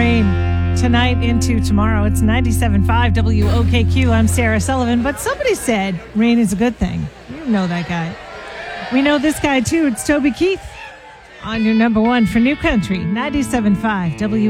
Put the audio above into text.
rain tonight into tomorrow. It's 97.5 WOKQ. I'm Sarah Sullivan, but somebody said rain is a good thing. You know that guy. We know this guy too. It's Toby Keith on your number one for New Country, 97.5 WOKQ.